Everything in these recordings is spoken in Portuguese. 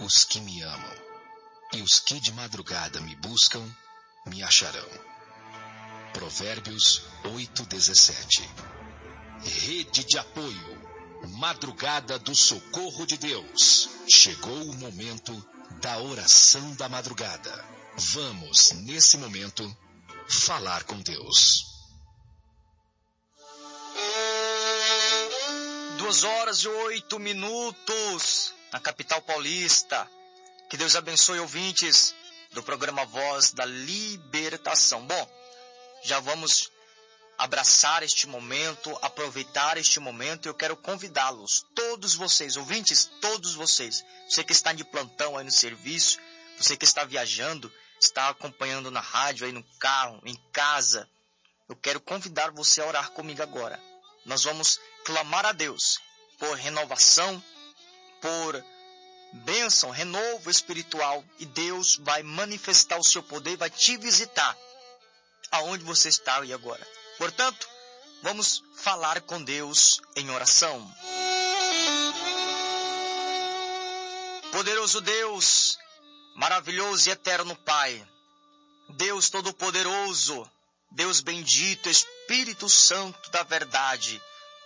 os que me amam, e os que de madrugada me buscam, me acharão. Provérbios 8:17. Rede de apoio, madrugada do socorro de Deus. Chegou o momento da oração da madrugada. Vamos, nesse momento, falar com Deus. 2h08 na capital paulista. Que Deus abençoe ouvintes do programa Voz da Libertação. Bom, já vamos abraçar este momento, aproveitar este momento. Eu quero convidá-los, todos vocês, ouvintes, todos vocês, você que está de plantão aí no serviço, você que está viajando, está acompanhando na rádio, aí no carro, em casa, eu quero convidar você a orar comigo agora. Nós vamos clamar a Deus por renovação, por bênção, renovo espiritual, e Deus vai manifestar o seu poder, vai te visitar aonde você está aí agora. Portanto, vamos falar com Deus em oração. Poderoso Deus, maravilhoso e eterno Pai, Deus Todo-Poderoso, Deus bendito, Espírito Santo da verdade,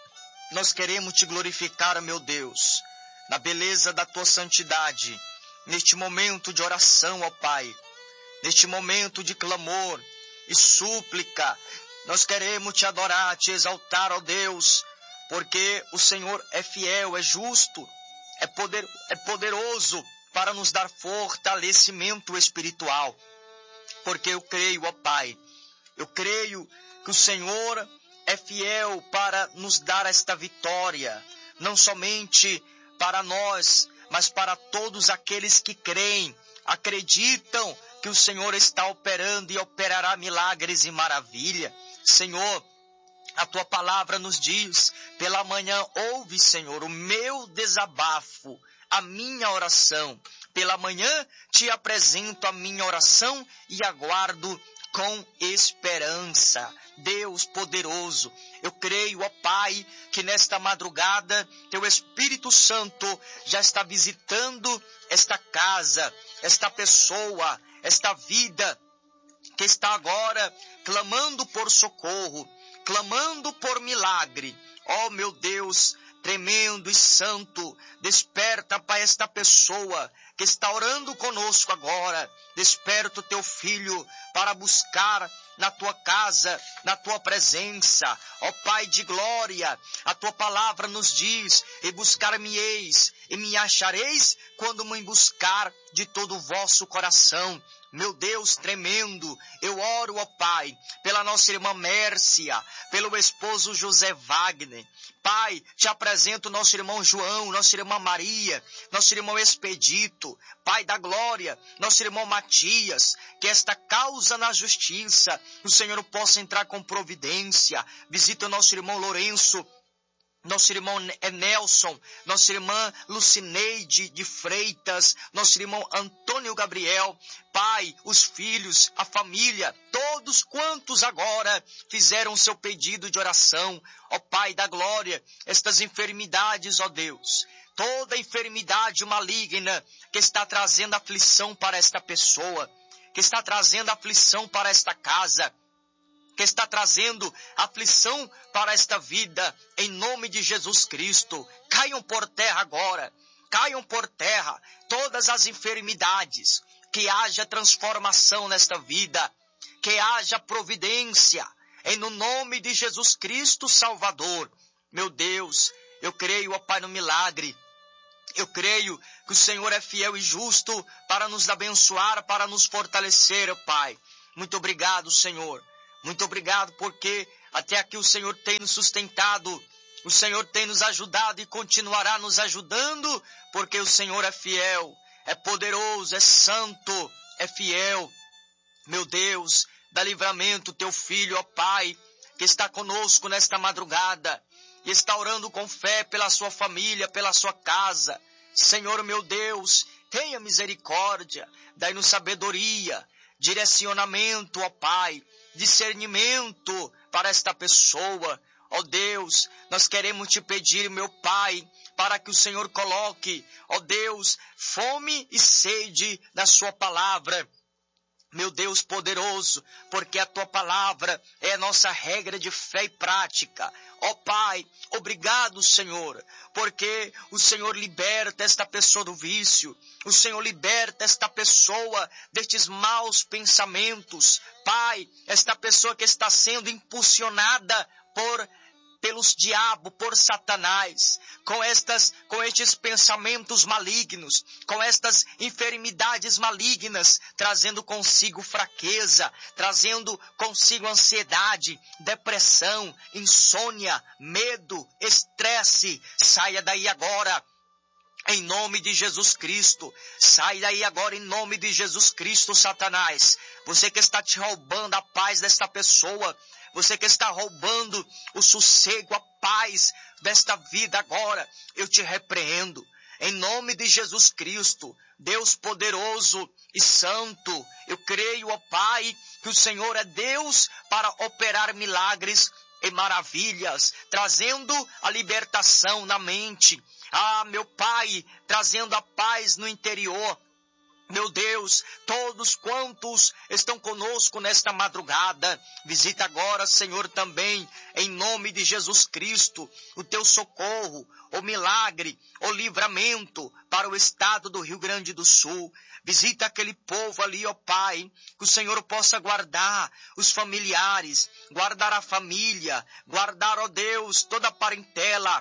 nós queremos te glorificar, meu Deus, na beleza da tua santidade, neste momento de oração, ó Pai, neste momento de clamor e súplica. Nós queremos te adorar, te exaltar, ó Deus, porque o Senhor é fiel, é justo, é poderoso para nos dar fortalecimento espiritual. Porque eu creio, ó Pai, eu creio que o Senhor é fiel para nos dar esta vitória, não somente para nós, mas para todos aqueles que creem, acreditam que o Senhor está operando e operará milagres e maravilha. Senhor, a tua palavra nos diz, pela manhã ouve, Senhor, o meu desabafo, a minha oração. Pela manhã te apresento a minha oração e aguardo com esperança. Deus poderoso, eu creio, ó Pai, que nesta madrugada teu Espírito Santo já está visitando esta casa, esta pessoa, esta vida que está agora clamando por socorro, clamando por milagre. Ó meu Deus, tremendo e santo, desperta para esta pessoa que está orando conosco agora. Desperta o teu filho para buscar na tua casa, na tua presença. Ó Pai de glória, a tua palavra nos diz, e buscar-me-eis, e me achareis, quando me buscar de todo o vosso coração. Meu Deus tremendo, eu oro, ó Pai, pela nossa irmã Mércia, pelo esposo José Wagner. Pai, te apresento nosso irmão João, nossa irmã Maria, nosso irmão Expedito, Pai da glória, nosso irmão Matias, que esta causa na justiça, o Senhor possa entrar com providência. Visita o nosso irmão Lourenço, nosso irmão Nelson, nossa irmã Lucineide de Freitas, nosso irmão Antônio Gabriel. Pai, os filhos, a família, todos quantos agora fizeram seu pedido de oração. Ó Pai da glória, estas enfermidades, ó Deus, toda enfermidade maligna que está trazendo aflição para esta pessoa, que está trazendo aflição para esta casa, que está trazendo aflição para esta vida, em nome de Jesus Cristo, caiam por terra agora, caiam por terra todas as enfermidades, que haja transformação nesta vida, que haja providência, em no nome de Jesus Cristo Salvador. Meu Deus, eu creio, ó Pai, no milagre. Eu creio que o Senhor é fiel e justo para nos abençoar, para nos fortalecer, ó Pai. Muito obrigado, Senhor. Muito obrigado, porque até aqui o Senhor tem nos sustentado, o Senhor tem nos ajudado e continuará nos ajudando, porque o Senhor é fiel, é poderoso, é santo, é fiel. Meu Deus, dá livramento, teu filho, ó Pai, que está conosco nesta madrugada, e está orando com fé pela sua família, pela sua casa. Senhor, meu Deus, tenha misericórdia, dai-nos sabedoria, direcionamento, ó Pai, discernimento para esta pessoa. Ó Deus, nós queremos te pedir, meu Pai, para que o Senhor coloque, ó Deus, fome e sede da sua palavra. Meu Deus poderoso, porque a tua palavra é a nossa regra de fé e prática. Ó Pai, obrigado, Senhor, porque o Senhor liberta esta pessoa do vício, o Senhor liberta esta pessoa destes maus pensamentos. Pai, esta pessoa que está sendo impulsionada pelos diabos, por Satanás, com estes pensamentos malignos, com estas enfermidades malignas, trazendo consigo fraqueza, trazendo consigo ansiedade, depressão, insônia, medo, estresse. Saia daí agora, em nome de Jesus Cristo. Sai daí agora em nome de Jesus Cristo, Satanás. Você que está te roubando a paz desta pessoa, você que está roubando o sossego, a paz desta vida agora, eu te repreendo. Em nome de Jesus Cristo, Deus poderoso e santo, eu creio, ó Pai, que o Senhor é Deus para operar milagres e maravilhas, trazendo a libertação na mente. Ah, meu Pai, trazendo a paz no interior. Meu Deus, todos quantos estão conosco nesta madrugada, visita agora, Senhor, também, em nome de Jesus Cristo, o teu socorro, o milagre, o livramento para o estado do Rio Grande do Sul. Visita aquele povo ali, ó Pai, que o Senhor possa guardar os familiares, guardar a família, guardar, ó Deus, toda a parentela.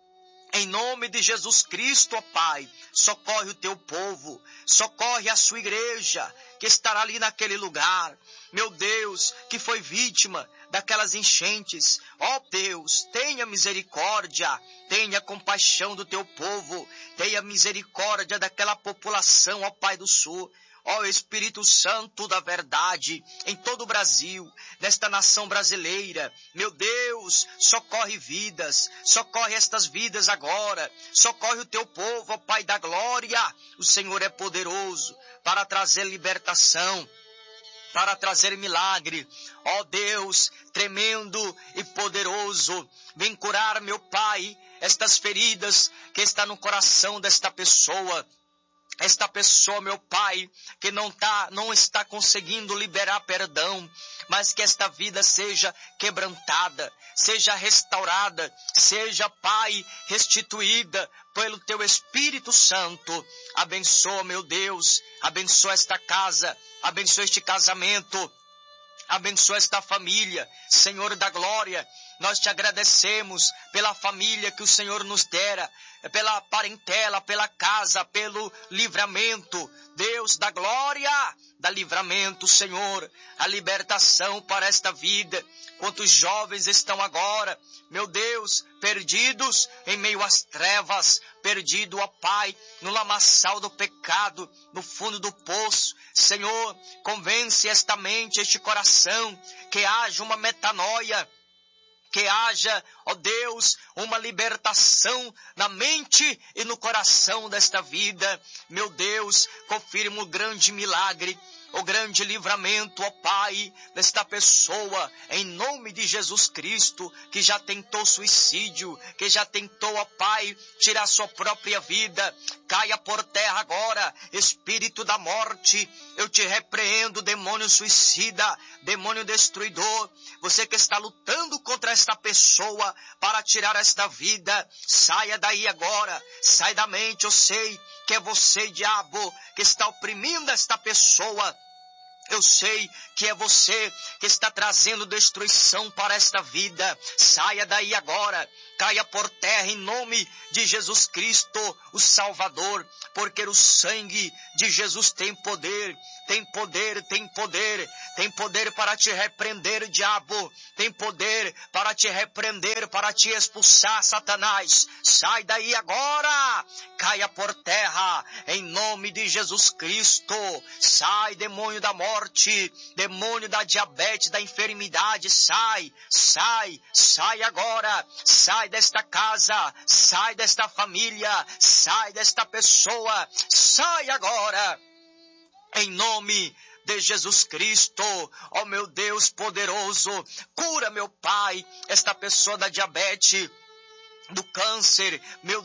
Em nome de Jesus Cristo, ó Pai, socorre o teu povo, socorre a sua igreja que estará ali naquele lugar. Meu Deus, que foi vítima daquelas enchentes. Ó Deus, tenha misericórdia, tenha compaixão do teu povo, tenha misericórdia daquela população, ó Pai do Sul. Ó Espírito Santo da verdade, em todo o Brasil, nesta nação brasileira, meu Deus, socorre vidas, socorre estas vidas agora, socorre o teu povo, ó Pai da glória. O Senhor é poderoso para trazer libertação, para trazer milagre. Ó Deus, tremendo e poderoso, vem curar, meu Pai, estas feridas que está no coração desta pessoa. Esta pessoa, meu Pai, que não está conseguindo liberar perdão, mas que esta vida seja quebrantada, seja restaurada, seja, Pai, restituída pelo Teu Espírito Santo. Abençoa, meu Deus, abençoa esta casa, abençoa este casamento, abençoa esta família, Senhor da glória. Nós te agradecemos pela família que o Senhor nos dera, pela parentela, pela casa, pelo livramento. Deus da glória, da livramento, Senhor, a libertação para esta vida. Quantos jovens estão agora, meu Deus, perdidos em meio às trevas, perdido, ó Pai, no lamaçal do pecado, no fundo do poço. Senhor, convence esta mente, este coração, que haja uma metanoia, que haja, ó Deus, uma libertação na mente e no coração desta vida. Meu Deus, confirma o grande milagre, o grande livramento, ó Pai, desta pessoa, em nome de Jesus Cristo, que já tentou suicídio, que já tentou, ó Pai, tirar sua própria vida. Caia por terra agora, espírito da morte. Eu te repreendo, demônio suicida, demônio destruidor. Você que está lutando contra esta pessoa para tirar esta vida, saia daí agora, sai da mente. Eu sei que é você, diabo, que está oprimindo esta pessoa. Eu sei que é você que está trazendo destruição para esta vida. Saia daí agora, caia por terra em nome de Jesus Cristo, o Salvador, porque o sangue de Jesus tem poder, tem poder, tem poder, tem poder para te repreender, diabo, tem poder para te repreender, para te expulsar, Satanás. Sai daí agora, caia por terra, em nome de Jesus Cristo. Sai, demônio da morte, demônio da diabetes, da enfermidade, sai, sai, sai agora, sai desta casa, sai desta família, sai desta pessoa, sai agora, em nome de Jesus Cristo. Ó meu Deus poderoso, cura, meu Pai, esta pessoa da diabetes, do câncer, meu